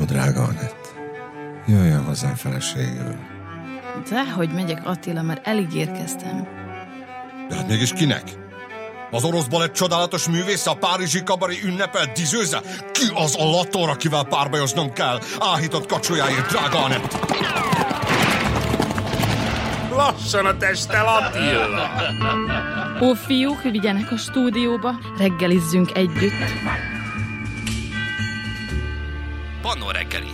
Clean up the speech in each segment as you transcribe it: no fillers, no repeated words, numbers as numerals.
Ó, drága Anett, jöjjön hozzám feleségül. Dehogy megyek, Attila, mert eligérkeztem. De hát mégis kinek? Az orosz balett csodálatos művésze a párizsi kabari ünnepel dizőze? Ki az a lator, akivel párbajoznom kell? Áhított kacsójáért, drága Anett! Lassan a testtel, Attila! Ó, fiúk, vigyenek a stúdióba, reggelizzünk együtt. Pannó reggeli.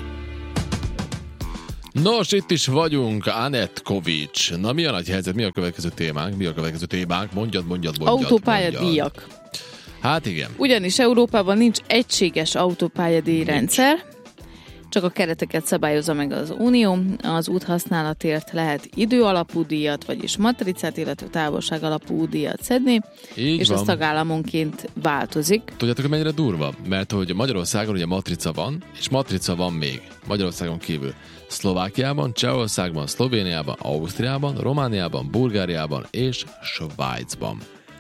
Nos, itt is vagyunk, Anett Kovics. Na, mi a nagy helyzet? Mi a következő témánk? Mondjad. Autópályadíjak. Hát igen. Ugyanis Európában nincs egységes autópályadíj rendszer, csak a kereteket szabályozza meg az Unió. Az úthasználatért lehet időalapú díjat, vagyis matricát, illetve távolság alapú díjat szedni, Így és van. ez tagállamonként változik. Tudjátok, hogy mennyire durva? Mert hogy Magyarországon ugye matrica van, és matrica van még Magyarországon kívül Szlovákiában, Csehországban, Szlovéniában, Ausztriában, Romániában, Bulgáriában és Svájcban.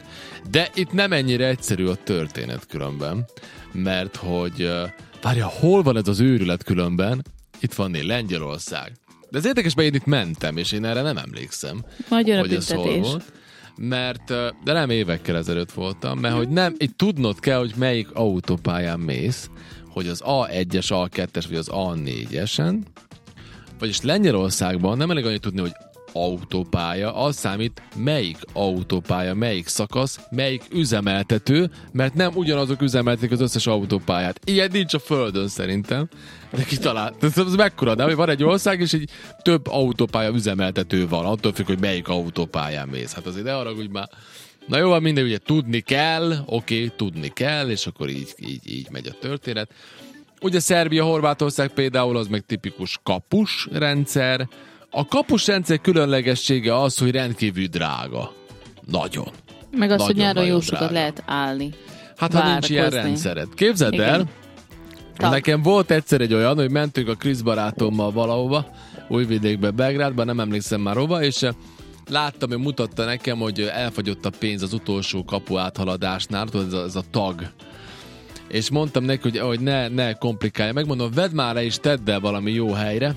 De itt nem ennyire egyszerű a történet különben, mert hogy várja, hol van ez az őrület különben? Itt van Lengyelország. De ez érdekes, mert én itt mentem, és én erre nem emlékszem. Magyar a hogy ez hol büntetés. volt. Mert, de nem évekkel ezelőtt voltam, mert hogy nem, itt tudnod kell, hogy melyik autópályán mész, hogy az A1-es, A2-es vagy az A4-esen, vagyis Lengyelországban nem elég annyit tudni, hogy autópálya, az számít melyik autópálya, melyik szakasz, melyik üzemeltető, mert nem ugyanazok üzemeltetik az összes autópályát. Ilyen nincs a földön szerintem. De kitalált. Ez mekkora, de hogy van egy ország, és így több autópálya üzemeltető van, attól függ, hogy melyik autópályán mész. Hát azért ne haragudj már. Na jó, van minden, ugye tudni kell, tudni kell, és akkor így megy a történet. Ugye Szerbia, Horvátország például az meg tipikus kapus rendszer. A kapus rendszer különlegessége az, hogy rendkívül drága. Nagyon. Meg az, hogy nyáron nagyon jó sokat drága. lehet állni. Hát ha nincs ilyen várakozni. rendszered. Képzeld Igen. el, Tak. nekem volt egyszer egy olyan, hogy mentünk a Krisz barátommal valahova, Újvidékbe, Belgrádba, nem emlékszem már hova, és láttam, hogy mutatta nekem, hogy elfogyott a pénz az utolsó kapu áthaladásnál, tudod, ez a tag. És mondtam neki, hogy ne komplikálja. Megmondom, vedd már le és tedd el valami jó helyre,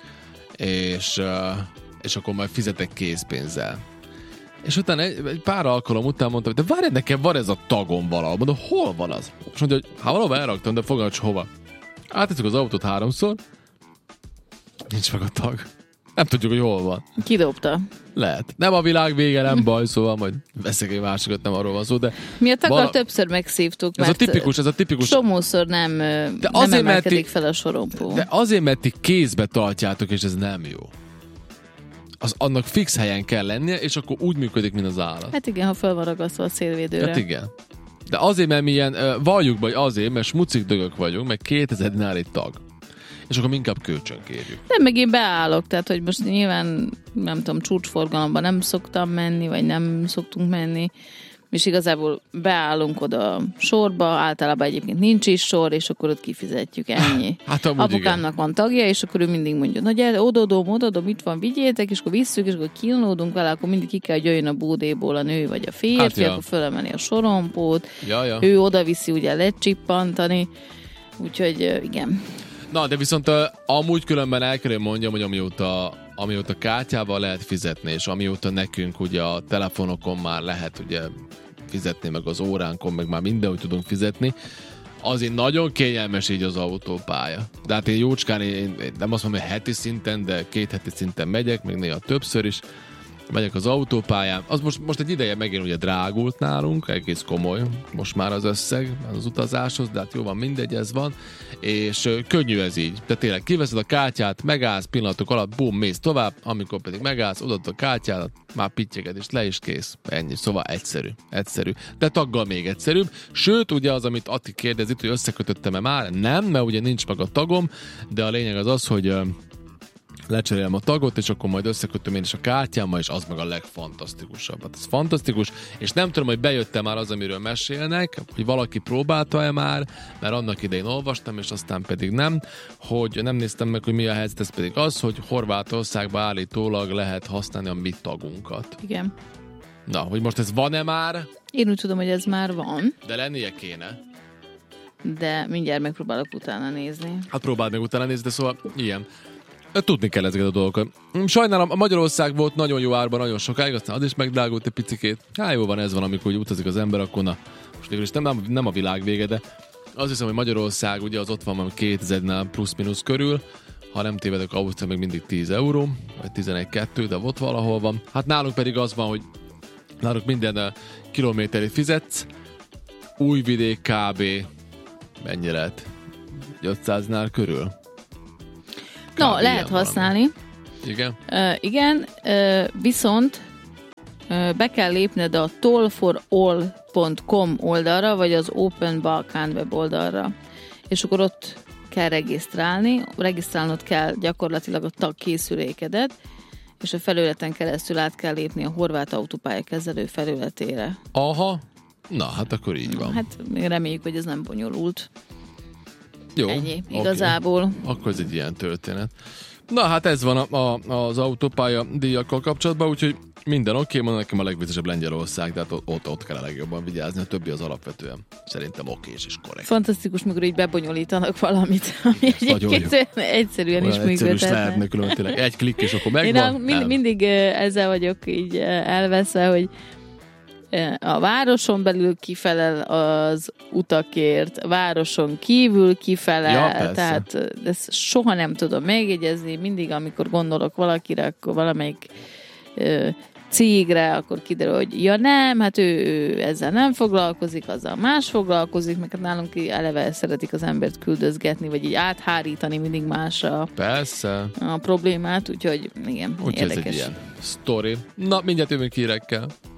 és akkor majd fizetek készpénzzel. És utána egy pár alkalom után mondtam, de várj, nekem van ez a tagom valahol. Mondom, hol van az? És mondja, hogy valahol elraktam, de fogalmas hova. Átettük az autót 3-szor, nincs meg a tag. Nem tudjuk, hogy hol van. Kidobta. Lehet. Nem a világ vége, nem baj, szóval majd veszek egy másikat, nem arról van szó, de Mi a tagar többször megszívtuk, ez mert a tipikus. csomószor nem emelkedik fel a sorompó. De azért, mert ti kézbe tartjátok, és ez nem jó. Annak fix helyen kell lennie, és akkor úgy működik, mint az állat. Hát igen, ha fel van ragasztva a szélvédőre. Hát igen. De azért, mert mi ilyen, valljuk be, hogy azért, mert smucik dögök vagyunk, meg 2000 dinári tag. És akkor inkább kölcsön kérjük. Nem, meg én beállok, tehát hogy most nyilván, nem tudom, csúcsforgalomban nem szoktam menni, vagy nem szoktunk menni, és igazából beállunk oda sorba, általában egyébként nincs is sor, és akkor ott kifizetjük, ennyi. Hát amúgy Apukámnak van tagja, és akkor ő mindig mondja, na gyere, odadom, itt van, vigyétek, és akkor visszük, és akkor kínlódunk vele, akkor mindig ki kell, hogy jöjjön a búdéból a nő vagy a férfi, Hát ja. akkor fölemeli a sorompót, Ja. ő oda viszi ugye lecsippantani, úgyhogy igen. Na, de viszont amúgy különben el kell mondjam, hogy amióta kártyával lehet fizetni, és amióta nekünk ugye a telefonokon már lehet ugye fizetni, meg az óránkon, meg már mindenhogy tudunk fizetni, azért nagyon kényelmes így az autópálya. De hát én jócskán, én nem azt mondom, hogy heti szinten, de 2 heti szinten megyek, meg néha többször is, megyek az autópályán. Az most egy ideje megint ugye drágult nálunk, egész komoly most már az összeg az utazáshoz, de hát jó van, mindegy, ez van, és könnyű ez így. Tehát tényleg kiveszed a kártyát, megállsz pillanatok alatt, bum, mész tovább, amikor pedig megállsz, odaadod a kártyát, már pittyeged, és le is kész. Ennyi, szóval egyszerű. De taggal még egyszerűbb. Sőt, ugye az, amit Atti kérdezett, hogy összekötöttem-e már, nem, mert ugye nincs meg a tagom, de a lényeg az, hogy lecserélem a tagot, és akkor majd összekötöm én is a kártyámmal, és az meg a legfantasztikusabb. Hát ez fantasztikus, és nem tudom, hogy bejött már az, amiről mesélnek, hogy valaki próbálta-e már, mert annak idején olvastam, és aztán pedig nem, hogy nem néztem meg, hogy mi a helyzet, ez pedig az, hogy Horvátországban állítólag lehet használni a mi tagunkat. Igen. Na, hogy most ez van-e már? Én úgy tudom, hogy ez már van. De lennie kéne. de mindjárt megpróbálok utána nézni. Hát próbáld meg utána nézni, de szóval ilyen. Tudni kell ezeket a dolgokat. Sajnálom, a Magyarország volt nagyon jó árban nagyon sokáig, aztán az is megdrágult egy picikét. Hát jó van, ez van, amikor úgy utazik az ember, akkor na, most végül is nem a világ vége, de azt hiszem, hogy Magyarország ugye az ott van majd 2000-nál plusz-minusz körül, ha nem tévedek, Ausztria még mindig 10 euró, vagy 11-2, de ott valahol van. Hát nálunk pedig az van, hogy nálunk minden kilométerét fizetsz, Újvidék kb. Mennyi lehet? 500-nál körül? No, lehet használni. Igen? Igen, viszont be kell lépned a tollforall.com oldalra, vagy az Open Balkan web oldalra. És akkor ott kell regisztrálni. Regisztrálnod kell gyakorlatilag a tagkészülékedet, és a felületen keresztül át kell lépni a horvát autópályakezelő felületére. Aha. Na, hát akkor így van. Hát reméljük, hogy ez nem bonyolult. Jó. Ennyi, igazából. Okay. Akkor ez egy ilyen történet. Na, hát ez van az autópálya díjakkal kapcsolatban, úgyhogy minden oké, mondom, nekem a legvizesebb Lengyelország, tehát ott kell a legjobban vigyázni, a többi az alapvetően szerintem okés és korrekt. Fantasztikus, mikor így bebonyolítanak valamit, ami egyébként egyszerűen is működhetne. Lehetne külön tényleg. Egy klik, és akkor megvan. Én mindig ezzel vagyok így elveszve, hogy a városon belül kifelel az utakért, a városon kívül kifelel, tehát ezt soha nem tudom megjegyezni, mindig amikor gondolok valakire, akkor valamelyik cégre, akkor kiderül, hogy ja nem, hát ő ezzel nem foglalkozik, azzal más foglalkozik, meg hát nálunk eleve szeretik az embert küldözgetni, vagy így áthárítani mindig másra Persze. a problémát, úgyhogy igen, úgyhogy érdekes. ez egy ilyen sztori. Na, mindjárt jövünk hírekkel.